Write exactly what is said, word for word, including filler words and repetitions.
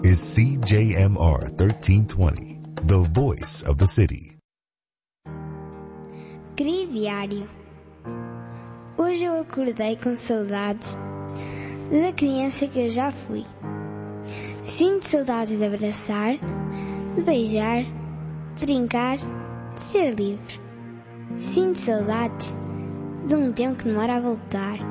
is C J M R thirteen twenty, the voice of the city. Criviário. Hoje eu acordei com saudades da criança que eu já fui. Sinto saudades de abraçar, de beijar, de brincar, de ser livre. Sinto saudades de um tempo que demora a voltar.